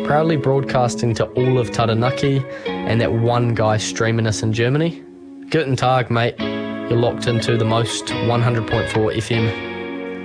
proudly broadcasting to all of Taranaki and that one guy streaming us in Germany. Guten Tag, mate. You're locked into the most 100.4 FM.